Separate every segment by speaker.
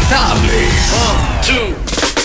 Speaker 1: Despertable. 1, 2.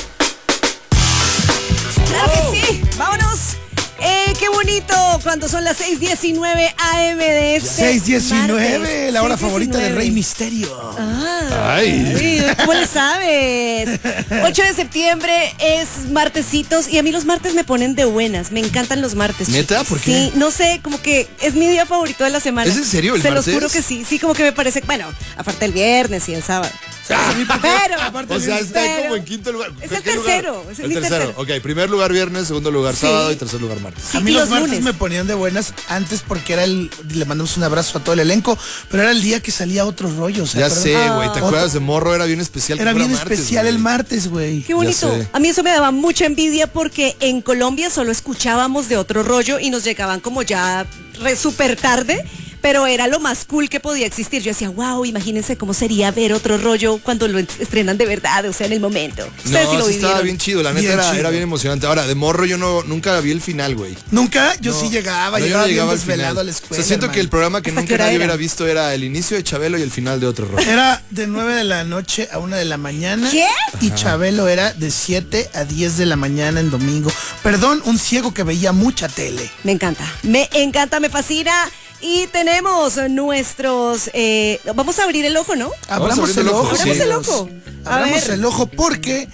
Speaker 2: ¡Claro que sí! ¡Vámonos! ¡Qué bonito! Cuando son las 6:19 AM de este
Speaker 3: 6:19,
Speaker 2: martes.
Speaker 3: la hora favorita de
Speaker 2: 6:19.
Speaker 3: Rey Misterio.
Speaker 1: Ay.
Speaker 2: ¿Cómo le sabes? 8 de septiembre es martesitos y a mí los martes me ponen de buenas. Me encantan los martes.
Speaker 1: ¿Neta?
Speaker 2: chicos.
Speaker 1: ¿Por qué?
Speaker 2: Sí, no sé, como que es mi día favorito de la semana.
Speaker 1: ¿Es en serio el
Speaker 2: Se
Speaker 1: martes?
Speaker 2: los juro que sí. Sí, como que me parece, bueno, aparte el viernes y el sábado. Pero,
Speaker 1: O sea, está
Speaker 2: pero-
Speaker 1: como en quinto lugar.
Speaker 2: Es el
Speaker 1: ¿Qué lugar?
Speaker 2: tercero, es mi tercero.
Speaker 1: Ok, primer lugar viernes, segundo lugar
Speaker 2: Sí.
Speaker 1: sábado y tercer lugar martes.
Speaker 2: Sí,
Speaker 3: A mí
Speaker 2: y
Speaker 3: los
Speaker 2: los
Speaker 3: martes
Speaker 2: lunes.
Speaker 3: me ponían de buenas antes porque era le mandamos un abrazo a todo el elenco, pero era el día que salía otro rollo. ¿Se
Speaker 1: Ya
Speaker 3: acuerdan?
Speaker 1: sé, güey. ¿Te
Speaker 3: Otro-
Speaker 1: acuerdas de Morro? Era bien especial. que
Speaker 3: Era
Speaker 1: fuera
Speaker 3: bien
Speaker 1: martes,
Speaker 3: especial
Speaker 1: güey.
Speaker 3: el martes, güey.
Speaker 2: Qué bonito.
Speaker 1: sé.
Speaker 2: A mí eso me daba mucha envidia porque en Colombia solo escuchábamos de otro rollo y nos llegaban como ya súper tarde, pero era lo más cool que podía existir. Yo decía, wow, imagínense cómo sería ver otro rollo cuando lo estrenan de verdad, o sea, en el momento. Ustedes
Speaker 1: No,
Speaker 2: sí lo
Speaker 1: sí estaba
Speaker 2: vivieron.
Speaker 1: bien chido. La neta
Speaker 3: Bien
Speaker 1: era
Speaker 3: chido.
Speaker 1: bien emocionante. Ahora, de Morro yo nunca vi el final, güey.
Speaker 3: Nunca, yo
Speaker 1: No.
Speaker 3: sí llegaba,
Speaker 1: No, yo
Speaker 3: llegaba
Speaker 1: no
Speaker 3: bien
Speaker 1: al
Speaker 3: desvelado
Speaker 1: final.
Speaker 3: a la escuela.
Speaker 1: O sea, siento que el
Speaker 3: hermano.
Speaker 1: programa que
Speaker 2: ¿Hasta
Speaker 1: nunca
Speaker 2: qué hora
Speaker 1: nadie
Speaker 2: era?
Speaker 1: hubiera visto era el inicio de Chabelo y el final de otro rollo.
Speaker 3: Era de 9 de la noche a 1 de la mañana.
Speaker 2: ¿Qué?
Speaker 3: Y Chabelo era de 7 a 10 de la mañana en domingo. Perdón, un ciego que veía mucha tele.
Speaker 2: Me encanta, me fascina. Y tenemos nuestros... vamos a abrir el ojo, ¿no?
Speaker 1: Vamos
Speaker 3: Abramos
Speaker 1: abriendo
Speaker 3: el
Speaker 1: el ojo,
Speaker 3: ojo.
Speaker 1: sí.
Speaker 2: Abramos el ojo. A
Speaker 3: Abramos
Speaker 2: ver.
Speaker 3: el ojo porque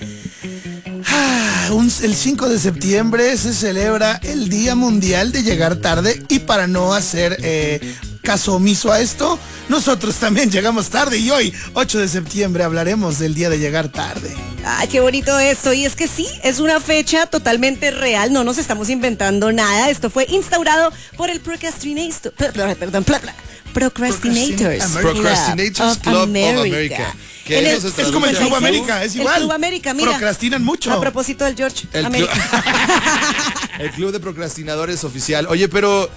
Speaker 3: el 5 de septiembre se celebra el Día Mundial de Llegar Tarde y para no hacer caso omiso a esto, nosotros también llegamos tarde y hoy, 8 de septiembre, hablaremos del Día de Llegar Tarde.
Speaker 2: Ay, qué bonito esto. Y es que sí, es una fecha totalmente real. No nos estamos inventando nada. Esto fue instaurado por el Procrastinators.
Speaker 3: Procrastinators
Speaker 1: Procrastinators Club of America. Que
Speaker 2: En
Speaker 1: eso
Speaker 2: el-
Speaker 1: se
Speaker 3: Es como el
Speaker 1: traduce
Speaker 3: Club
Speaker 1: a-
Speaker 3: América, es igual.
Speaker 2: El Club América, mira.
Speaker 3: Procrastinan mucho.
Speaker 2: A propósito del George
Speaker 1: El
Speaker 2: América.
Speaker 1: El Club de Procrastinadores oficial. Oye, pero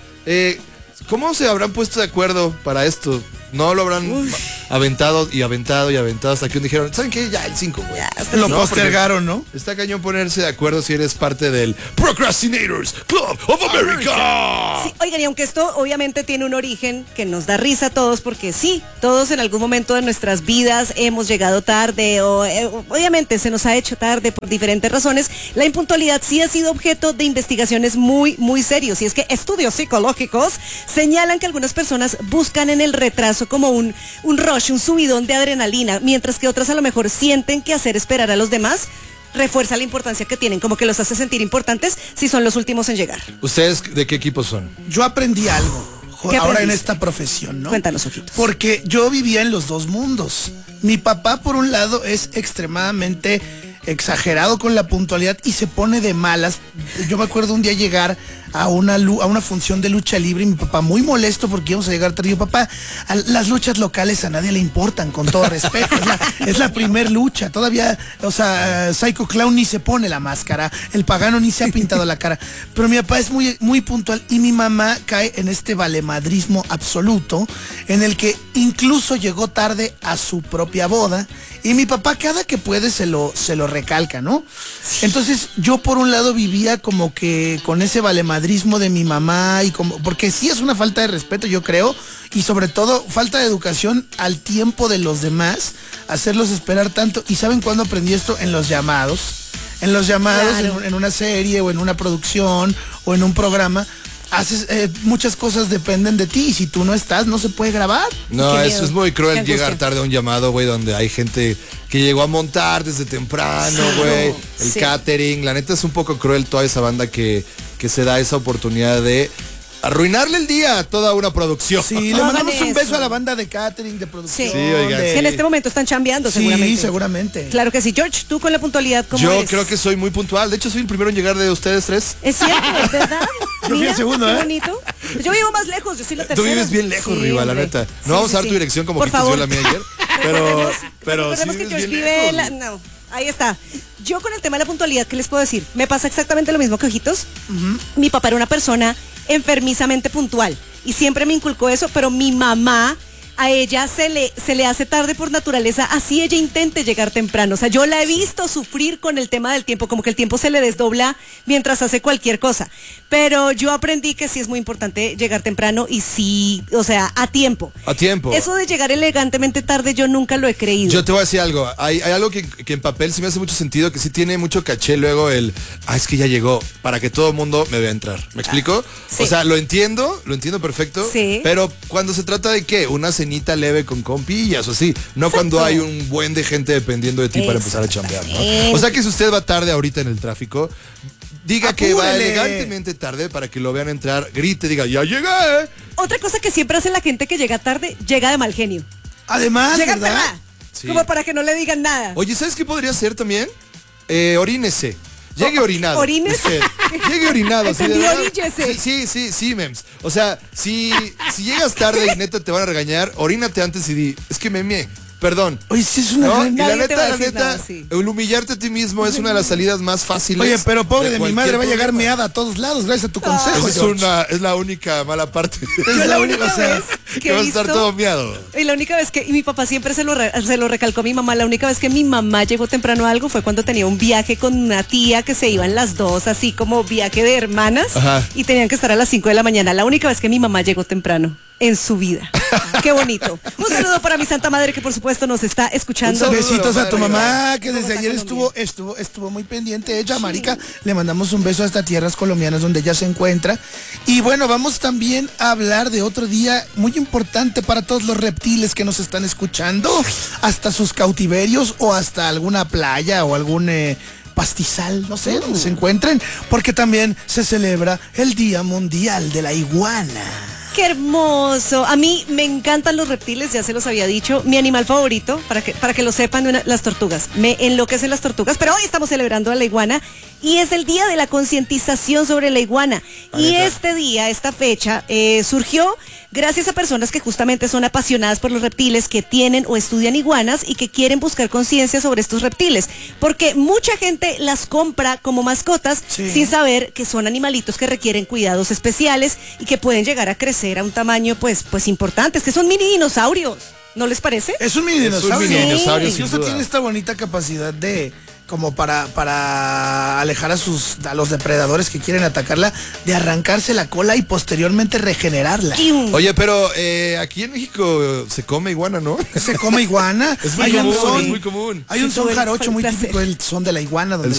Speaker 1: ¿cómo se habrán puesto de acuerdo para esto? No lo habrán aventado y aventado y aventado hasta que un dijeron, ¿saben qué? Ya, el 5, güey.
Speaker 2: Ya, hasta
Speaker 3: Lo
Speaker 1: No,
Speaker 3: postergaron, ¿no?
Speaker 1: Está cañón ponerse de acuerdo si eres parte del Procrastinators Club of America.
Speaker 2: Sí, oigan, y aunque esto obviamente tiene un origen que nos da risa a todos, porque sí, todos en algún momento de nuestras vidas hemos llegado tarde o obviamente se nos ha hecho tarde por diferentes razones, la impuntualidad sí ha sido objeto de investigaciones muy, muy serios. Y es que estudios psicológicos señalan que algunas personas buscan en el retraso como un rush, un subidón de adrenalina, mientras que otras a lo mejor sienten que hacer esperar a los demás refuerza la importancia que tienen, como que los hace sentir importantes si son los últimos en llegar.
Speaker 1: ¿Ustedes de qué equipo son?
Speaker 3: Yo aprendí algo
Speaker 2: ¿Qué
Speaker 3: ahora en
Speaker 2: aprendiste?
Speaker 3: esta profesión, ¿no?
Speaker 2: Cuéntanos, ojitos.
Speaker 3: Porque yo vivía en los dos mundos. Mi papá, por un lado, es extremadamente exagerado con la puntualidad y se pone de malas. Yo me acuerdo un día llegar a una función de lucha libre y mi papá muy molesto porque íbamos a llegar tarde. Yo, papá, las luchas locales a nadie le importan, con todo respeto. Es la primer lucha. Todavía, o sea, Psycho Clown ni se pone la máscara, el pagano ni se ha pintado la cara. Pero mi papá es muy, muy puntual y mi mamá cae en este valemadrismo absoluto en el que incluso llegó tarde a su propia boda y mi papá cada que puede se lo recalca, ¿no? Entonces yo por un lado vivía como que con ese valemadrismo de mi mamá y como porque sí es una falta de respeto, yo creo, y sobre todo falta de educación al tiempo de los demás, hacerlos esperar tanto. ¿Y saben cuándo aprendí esto? En los llamados. En los llamados,
Speaker 2: Claro.
Speaker 3: en una serie o en una producción o en un programa. Haces, muchas cosas dependen de ti y si tú no estás no se puede grabar.
Speaker 1: No,
Speaker 2: Qué
Speaker 1: eso
Speaker 2: miedo.
Speaker 1: es muy
Speaker 2: Qué
Speaker 1: cruel
Speaker 2: angustia.
Speaker 1: llegar tarde a un llamado, güey, donde hay gente que llegó a montar desde temprano,
Speaker 3: Claro.
Speaker 1: güey. El
Speaker 2: Sí.
Speaker 1: catering. La neta es un poco cruel toda esa banda que se da esa oportunidad de arruinarle el día a toda una producción.
Speaker 3: Sí,
Speaker 2: No
Speaker 3: le
Speaker 2: hagan
Speaker 3: mandamos un
Speaker 2: eso.
Speaker 3: beso a la banda de catering, de producción.
Speaker 2: Sí.
Speaker 1: oigan,
Speaker 3: de-
Speaker 2: Que en este momento están chambeando,
Speaker 3: Sí,
Speaker 2: seguramente.
Speaker 3: seguramente.
Speaker 2: Claro que sí. George, tú con la puntualidad, ¿cómo
Speaker 1: Yo
Speaker 2: eres?
Speaker 1: creo que soy muy puntual. De hecho, soy el primero en llegar de ustedes tres.
Speaker 2: Es cierto, es verdad.
Speaker 3: Yo fui
Speaker 2: Mira,
Speaker 3: el segundo,
Speaker 2: qué
Speaker 3: ¿eh?
Speaker 2: bonito. Yo vivo más lejos, yo soy la tercera.
Speaker 1: Tú vives bien lejos,
Speaker 2: Sí,
Speaker 1: Riva, la
Speaker 2: hombre.
Speaker 1: neta.
Speaker 2: Sí,
Speaker 1: No vamos
Speaker 2: sí,
Speaker 1: a dar tu
Speaker 2: sí.
Speaker 1: dirección como
Speaker 2: Por
Speaker 1: Quitos dio
Speaker 2: favor.
Speaker 1: la mía ayer. Pero sí
Speaker 2: Recordemos que
Speaker 1: vives
Speaker 2: George
Speaker 1: bien
Speaker 2: vive
Speaker 1: lejos.
Speaker 2: No, ahí está. Yo con el tema de la puntualidad, ¿qué les puedo decir? Me pasa exactamente lo mismo que Ojitos. Mi papá era una persona enfermizamente puntual y siempre me inculcó eso, pero mi mamá a ella se le hace tarde por naturaleza, así ella intente llegar temprano. O sea, yo la he visto sufrir con el tema del tiempo, como que el tiempo se le desdobla mientras hace cualquier cosa. Pero yo aprendí que sí es muy importante llegar temprano y sí, o sea, a tiempo.
Speaker 1: A tiempo.
Speaker 2: Eso de llegar elegantemente tarde yo nunca lo he creído.
Speaker 1: Yo te voy a decir algo, hay algo que en papel sí me hace mucho sentido, que sí tiene mucho caché luego es que ya llegó, para que todo el mundo me vea entrar. ¿Me explico?
Speaker 2: Sí.
Speaker 1: O sea, lo entiendo perfecto,
Speaker 2: Sí.
Speaker 1: pero cuando se trata de ¿qué? Una cenita leve con compillas o así, no cuando hay un buen de gente dependiendo de ti para empezar a chambear, ¿no? O sea que si usted va tarde ahorita en el tráfico, diga que va
Speaker 3: ¡Apúrele!
Speaker 1: elegantemente tarde para que lo vean entrar, grite, diga, ya llegué.
Speaker 2: Otra cosa que siempre hace la gente que llega tarde, llega de mal genio.
Speaker 3: Además,
Speaker 2: Llega
Speaker 3: ¿verdad?
Speaker 2: pelada,
Speaker 1: Sí.
Speaker 2: como para que no le digan nada.
Speaker 1: Oye, ¿sabes qué podría ser también? Orínese. Llegue orinado.
Speaker 2: ¿Orínese?
Speaker 1: Usted. Llegue orinado. así de
Speaker 2: Entendí,
Speaker 1: verdad.
Speaker 2: oríllese.
Speaker 1: Sí, mems. O sea, si llegas tarde y neta te van a regañar, orínate antes y di, es que me mié. Perdón.
Speaker 3: Oye, sí es una
Speaker 1: ¿No?
Speaker 3: gran...
Speaker 1: Y la
Speaker 2: Nadie te va a
Speaker 1: neta,
Speaker 2: decir nada, sí.
Speaker 1: el humillarte a ti mismo es una de las salidas más fáciles.
Speaker 3: Oye, pero pobre de mi
Speaker 1: cualquier
Speaker 3: madre, va a llegar
Speaker 1: problema.
Speaker 3: meada a todos lados, gracias a tu consejo,
Speaker 1: Esa
Speaker 3: George.
Speaker 1: es la única mala parte.
Speaker 3: Es la única, o sea,
Speaker 2: vez
Speaker 1: que vas a estar
Speaker 2: visto-
Speaker 1: todo miado.
Speaker 2: Y la única vez que, y mi papá siempre se lo recalcó a mi mamá, la única vez que mi mamá llegó temprano a algo fue cuando tenía un viaje con una tía que se iban las dos, así como viaje de hermanas,
Speaker 1: Ajá.
Speaker 2: y tenían que estar a las 5 de la mañana. La única vez que mi mamá llegó temprano en su vida. Qué bonito. Un saludo para mi santa madre que por supuesto nos está escuchando.
Speaker 1: Un saludo.
Speaker 3: Besitos a tu mamá, que desde
Speaker 2: Bogotá,
Speaker 3: ayer estuvo muy pendiente ella, marica. Le mandamos un beso hasta tierras colombianas donde ella se encuentra. Y bueno, vamos también a hablar de otro día muy importante para todos los reptiles que nos están escuchando, hasta sus cautiverios o hasta alguna playa o algún pastizal, no sé, donde se encuentren, porque también se celebra el Día Mundial de la Iguana.
Speaker 2: Qué hermoso. A mí me encantan los reptiles, ya se los había dicho. Mi animal favorito, para que lo sepan, las tortugas. Me enloquecen las tortugas, pero hoy estamos celebrando a la iguana y es el día de la concientización sobre la iguana. Y este día, esta fecha, surgió gracias a personas que justamente son apasionadas por los reptiles, que tienen o estudian iguanas y que quieren buscar conciencia sobre estos reptiles. Porque mucha gente las compra como mascotas
Speaker 3: Sí.
Speaker 2: sin saber que son animalitos que requieren cuidados especiales y que pueden llegar a crecer a un tamaño pues importante, es que son mini dinosaurios, ¿no les parece?
Speaker 3: Es un mini dinosaurio.
Speaker 1: mini dinosaurio, sin
Speaker 3: Incluso
Speaker 1: duda.
Speaker 3: tiene esta bonita capacidad de como para alejar a los depredadores que quieren atacarla, de arrancarse la cola y posteriormente regenerarla.
Speaker 1: Oye, pero aquí en México se come iguana, ¿no?
Speaker 3: Se come iguana.
Speaker 1: Es muy
Speaker 3: Hay un
Speaker 1: común,
Speaker 3: son,
Speaker 1: es muy común.
Speaker 3: Hay un
Speaker 2: Sí,
Speaker 3: son
Speaker 2: todo el
Speaker 3: jarocho muy
Speaker 2: placer.
Speaker 3: típico, el son de la iguana, donde
Speaker 1: El
Speaker 3: la